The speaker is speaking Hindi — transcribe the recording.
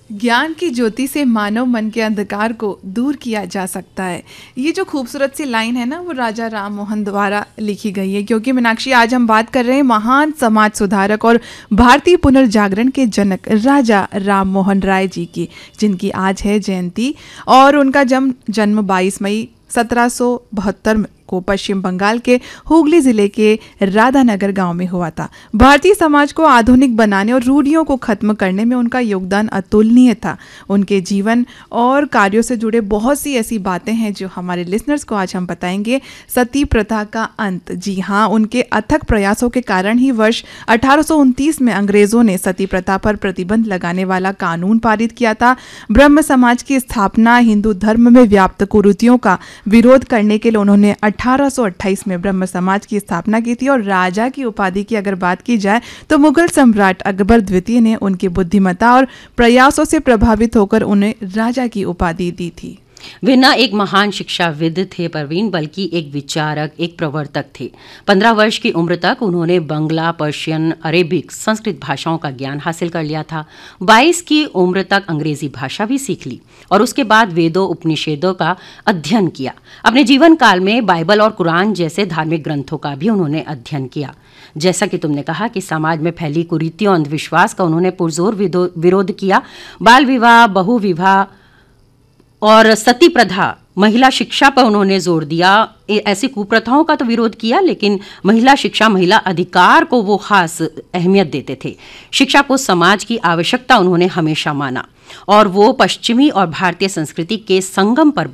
ज्ञान की ज्योति से मानव मन के अंधकार को दूर किया जा सकता है। ये जो खूबसूरत सी लाइन है ना, वो राजा राम मोहन द्वारा लिखी गई है। क्योंकि मीनाक्षी, आज हम बात कर रहे हैं महान समाज सुधारक और भारतीय पुनर्जागरण के जनक राजा राम मोहन राय जी की, जिनकी आज है जयंती। और उनका जन्म 22 मई 1772 को पश्चिम बंगाल के हुगली जिले के राधानगर गांव में हुआ था। भारतीय समाज को आधुनिक बनाने और रूढ़ियों को खत्म करने में उनका योगदान अतुलनीय था। उनके जीवन और कार्यों से जुड़े बहुत सी ऐसी बातें हैं जो हमारे लिसनर्स को आज हम बताएंगे। सती प्रथा का अंत, जी हाँ, उनके अथक प्रयासों के कारण ही वर्ष 1829 में अंग्रेजों ने सती प्रथा पर प्रतिबंध लगाने वाला कानून पारित किया था। ब्रह्म समाज की स्थापना, हिंदू धर्म में व्याप्त कुरीतियों का विरोध करने के लिए उन्होंने 1828 में ब्रह्म समाज की स्थापना की थी। और राजा की उपाधि की अगर बात की जाए तो मुगल सम्राट अकबर द्वितीय ने उनकी बुद्धिमत्ता और प्रयासों से प्रभावित होकर उन्हें राजा की उपाधि दी थी। वे न एक महान शिक्षाविद थे परवीन, बल्कि एक विचारक, एक प्रवर्तक थे। 15 वर्ष की उम्र तक उन्होंने बंगला, पर्शियन, अरेबिक, संस्कृत भाषाओं का ज्ञान हासिल कर लिया था। 22 की उम्र तक अंग्रेजी भाषा भी सीख ली और उसके बाद वेदों, उपनिषदों का अध्ययन किया। अपने जीवन काल में बाइबल और कुरान जैसे धार्मिक ग्रंथों का भी उन्होंने अध्ययन किया। जैसा कि तुमने कहा कि समाज में फैली कुरीतियों, अंधविश्वास का उन्होंने पुरजोर विरोध किया। बाल विवाह, बहु विवाह और सती प्रथा, महिला शिक्षा पर उन्होंने जोर दिया। ऐसी कुप्रथाओं का तो विरोध किया, लेकिन महिला शिक्षा, महिला अधिकार को वो खास अहमियत देते थे। शिक्षा को समाज की आवश्यकता उन्होंने हमेशा माना और वो पश्चिमी और भारतीय संस्कृति के संगम पर